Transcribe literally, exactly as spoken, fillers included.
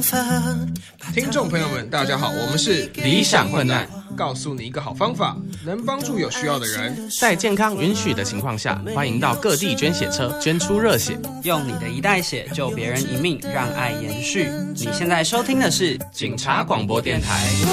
法。 听众朋友们大家好，我们是理想混乱， 告诉你一个好方法，能帮助有需要的人。 在健康允许的情况下，欢迎到各地捐血车捐出热血， 用你的一袋血救别人一命，让爱延续。你现在收听的是警察广播电台。